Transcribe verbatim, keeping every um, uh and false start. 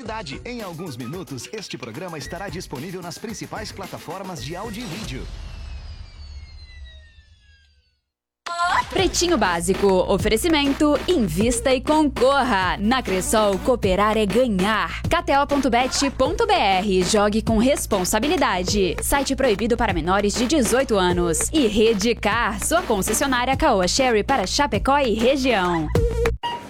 cidade. Em alguns minutos, este programa estará disponível nas principais plataformas de áudio e vídeo. Pretinho Básico, oferecimento, invista e concorra. Na Cressol, cooperar é ganhar. K T O ponto bet ponto B R, jogue com responsabilidade. Site proibido para menores de dezoito anos. E Rede Car, sua concessionária Caoa Sherry para Chapecó e região.